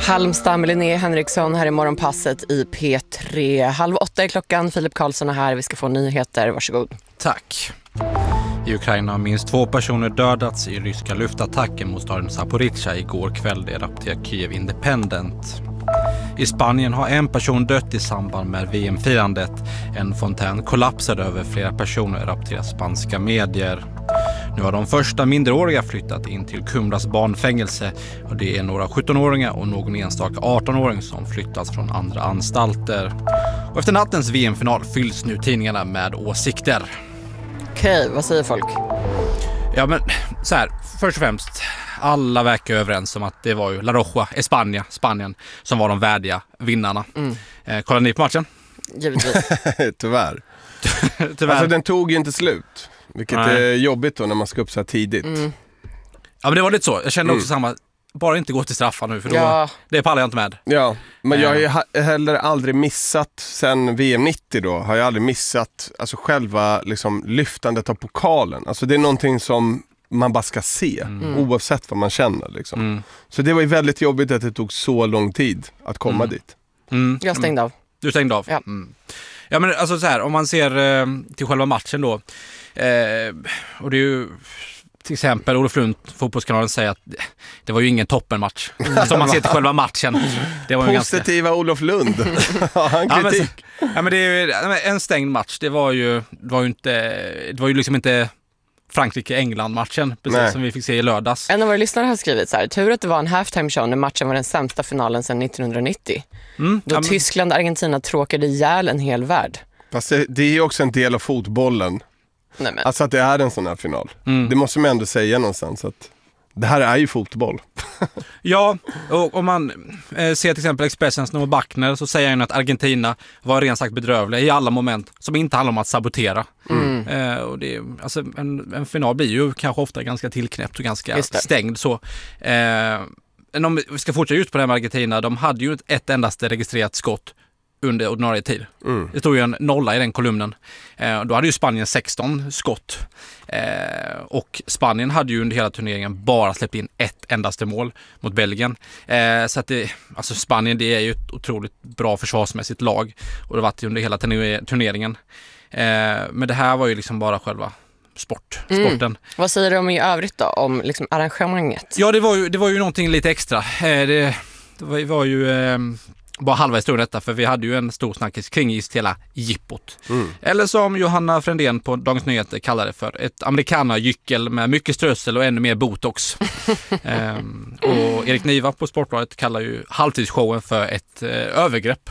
Halmstad med Linnea Henriksson här i morgonpasset i P3. 7:30 är klockan. Filip Karlsson är här. Vi ska få nyheter. Varsågod. Tack. I Ukraina har minst 2 personer dödats i ryska luftattacker mot staden Zaporizjzja igår kväll, det rapporterar Kyiv Independent. I Spanien har en person dött i samband med VM-firandet. En fontän kollapsade över flera personer, rapporterar spanska medier. Nu har de första minderåriga flyttat in till Kumlas barnfängelse och det är några 17-åringar och någon enstaka 18-åring som flyttats från andra anstalter. Och efter nattens VM-final fylls nu tidningarna med åsikter. Okej, vad säger folk? Ja, men så här, först och främst, alla verkar överens om att det var ju La Roja, Spanien, som var de värdiga vinnarna. Kollar ni på matchen? Givetvis. Tyvärr. Alltså den tog ju inte slut. Vilket är jobbigt då när man ska upp så här tidigt. Ja, men det var lite så. Jag kände också samma. Bara inte gå till straffar nu, för då, det pallar jag inte med. Ja, men jag har ju heller aldrig missat, sen VM 90 då, har jag aldrig missat alltså själva liksom, lyftandet av pokalen. Alltså det är någonting som man bara ska se, oavsett vad man känner. Liksom. Så det var ju väldigt jobbigt att det tog så lång tid att komma dit. Jag stängde av. Du stängde av? Ja. Ja, men alltså så här, om man ser till själva matchen då, och det är ju till exempel Olof Lund, Fotbollskanalen, säger att det var ju ingen toppenmatch. Alltså om man ser till själva matchen. Det var ju positiva ganska... Olof Lund. Han kritik. Ja, men det är ju en stängd match. Det var ju liksom inte Frankrike-England-matchen, precis som vi fick se i lördags. En av våra lyssnare har skrivit så här: tur att det var en halftime show när matchen var den sämsta finalen sedan 1990. Då Tyskland och Argentina tråkade ihjäl en hel värld. Fast det är ju också en del av fotbollen. Nej, men. Alltså att det är en sån här final. Det måste man ändå säga någonstans, att det här är ju fotboll. Ja, och om man ser till exempel Expressens Noah Backner, så säger han att Argentina var rent sagt bedrövliga i alla moment som inte handlar om att sabotera. Och det, alltså, en final blir ju kanske ofta ganska tillknäppt och ganska stängd. Så, om vi ska fortsätta ut på det här med Argentina, de hade ju ett endaste registrerat skott under ordinarie tid. Det stod ju en 0 i den kolumnen. Då hade ju Spanien 16 skott. Och Spanien hade ju under hela turneringen bara släppt in ett endaste mål mot Belgien. Så att alltså Spanien, det är ju ett otroligt bra försvarsmässigt lag. Och det har varit under hela turneringen. Men det här var ju liksom bara själva sporten. Vad säger du om i övrigt då? Om liksom arrangemanget? Ja, det var ju någonting lite extra. Det var ju... bara halva historien detta, för vi hade ju en stor snackis kring just hela jippot. Eller som Johanna Frändén på Dagens Nyheter kallar det för, ett amerikanargyckel med mycket strössel och ännu mer botox. Och Erik Niva på Sportbladet kallar ju halvtidsshowen för ett övergrepp.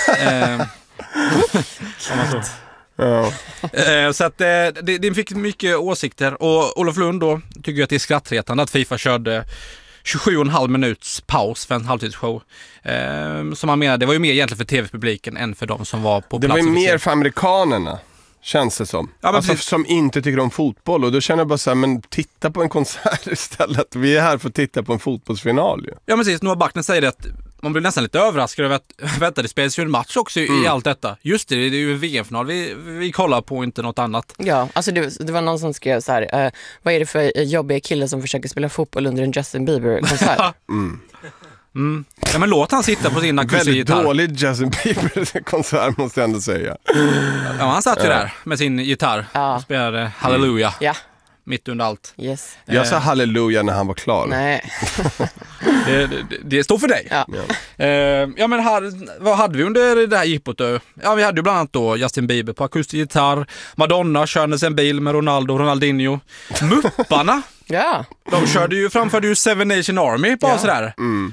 Så att det fick mycket åsikter, och Olof Lund då tycker att det är skrattretande att FIFA körde 27,5 minuts paus för en halvtidsshow. Som han menar, det var ju mer egentligen för tv-publiken än för de som var på plats. Det var ju mer för amerikanerna, känns det som. Ja, alltså, som inte tycker om fotboll. Och då känner jag bara så här, men titta på en konsert istället. Vi är här för att titta på en fotbollsfinal ju. Ja, precis. Noah Backner säger det, att man blir nästan lite överraskad över att vänta, det spelas ju en match också i allt detta. Just det är ju en VM-final vi kollar på, inte något annat. Ja, alltså det var någon som skrev så här, vad är det för jobbiga killar som försöker spela fotboll under en Justin Bieber-konsert? Ja, men låt han sitta på sin akustisk gitarr. Väldigt dålig Justin Bieber-konsert måste jag ändå säga. Ja, han satt ju där med sin gitarr och spelade Halleluja. Ja. Mitt under allt. Yes. Jag sa halleluja när han var klar. Nej. det står för dig. Ja. Ja, men vad hade vi under det här jippot då? Ja, vi hade ju bland annat då Justin Bieber på akustisk gitarr. Madonna körde en bil med Ronaldinho. Mupparna. Ja. De framförde ju Seven Nation Army bara sådär.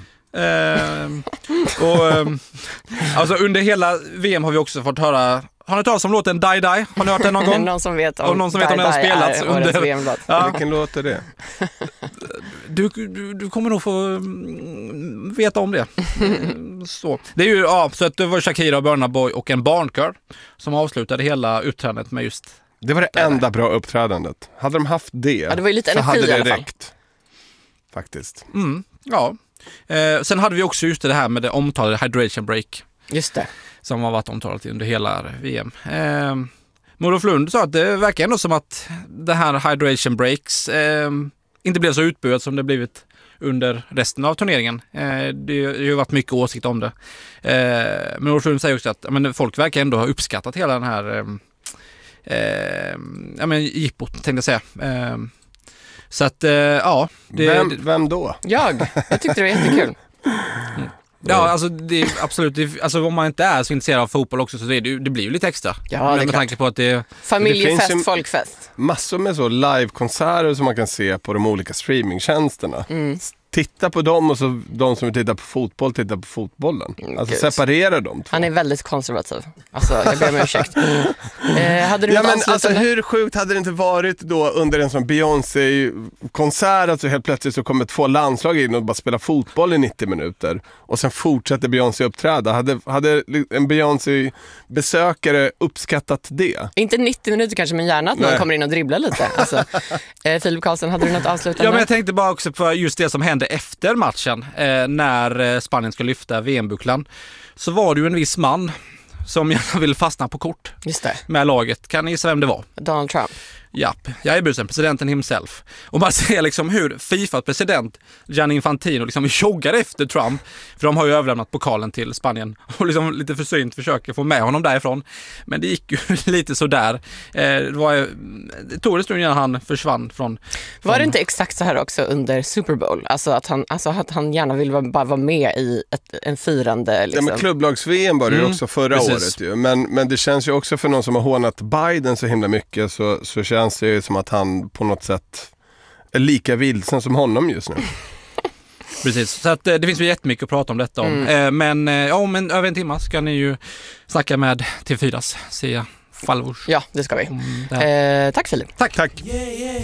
Alltså under hela VM har vi också fått höra. Har ni hört som låten Die Die? Har ni hört den någon gång? Någon som vet om den har spelats under VM-låt. Ja. Vilken låt är det? Du kommer nog få veta om det. Så. Det är ju så att det var Shakira, Burna Boy och en barnkör som avslutade hela uppträdandet med just. Det var det enda bra uppträdandet. Hade de haft det? Ja, det var ju lite så energi hade det i alla fall. räckt. Faktiskt. Ja. Sen hade vi också just det här med det omtalade hydration break. Just det. Som har varit omtalat under hela VM. Olof Lund sa att det verkar ändå som att det här hydration breaks inte blev så utbudet som det blivit under resten av turneringen. Det har ju varit mycket åsikt om det. Men Åslund säger också att folk verkar ändå ha uppskattat hela den här jippot, tänkte jag säga. Så att, ja. Vem då? Jag tyckte det var jättekul. Ja, alltså det är absolut, alltså om man inte är så intresserad av fotboll också så det blir ju lite extra. Ja, med tanke på att det familjefest, det folkfest. Massor med så livekonserter som man kan se på de olika streamingtjänsterna. Titta på dem och så de som vill titta på fotboll tittar på fotbollen. Alltså separera dem två. Han är väldigt konservativ. Alltså, jag ber om ursäkt. Hade du Ja, men alltså hur sjukt hade det inte varit då under en sån Beyoncé-konsert att så helt plötsligt så kommer 2 landslag in och bara spelar fotboll i 90 minuter och sen fortsätter Beyoncé uppträda. Hade en Beyoncé-besökare uppskattat det? Inte 90 minuter kanske, men gärna att någon kommer in och dribblar lite. Alltså, Filip Karlsson, hade du något avslutande? Ja, men jag tänkte bara också på just det som hände efter matchen när Spanien ska lyfta VM-bucklan. Så var det ju en viss man som gärna ville fastna på kort. Just det. Med laget. Kan ni gissa vem det var? Donald Trump. Japp, jag är busen, presidenten himself. Och man ser liksom hur FIFA-president Gianni Infantino liksom joggar efter Trump. För de har ju överlämnat pokalen till Spanien. Och liksom lite försynt försöker få med honom därifrån. Men det gick ju lite sådär. Det tog en stund innan han försvann från... Var det inte exakt så här också under Super Bowl? Alltså att han gärna vill bara vara med i en firande... Liksom. Ja, men klubblags-VM var det ju också förra året ju. Men det känns ju också för någon som har hånat Biden så himla mycket så känns det ju som att han på något sätt är lika vilsen som honom just nu. Precis, så att det finns ju jättemycket att prata om detta om. Men över en timme ska ni ju snacka med TV4s Sia Falvors. Ja, det ska vi. Tack Filip. Tack.